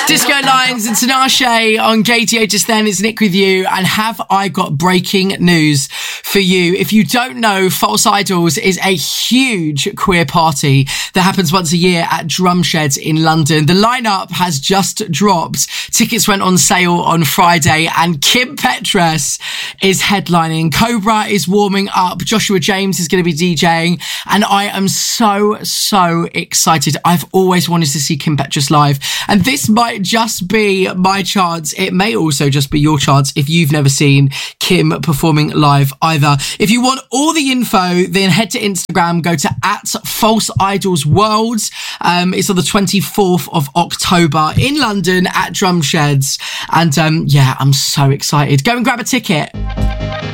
Disco Lines and Tinashe on KTO just then. It's Nick with you, and have I got breaking news for you? If you don't know, False Idols is a huge queer party that happens once a year at Drumsheds in London. The lineup has just dropped. Tickets went on sale on Friday, and Kim Petras is headlining. Cobra is warming up. Joshua James is going to be DJing, and I am so excited. I've always wanted to see Kim Petras live, and this might just be my chance. It may also just be your chance if you've never seen Kim performing live either. If you want all the info, then head to Instagram, go to @FalseIdolsWorld. It's on the 24th of October in London at Drumsheds. And I'm so excited. Go and grab a ticket.